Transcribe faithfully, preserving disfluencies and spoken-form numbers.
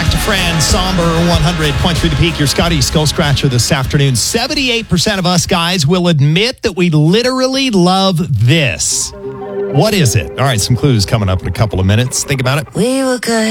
back to Friends, Somber one hundred point three The Peak. Your Scotty Skull Scratcher this afternoon. seventy-eight percent of us guys will admit that we literally love this. What is it? All right, some clues coming up in a couple of minutes. Think about it. We were good.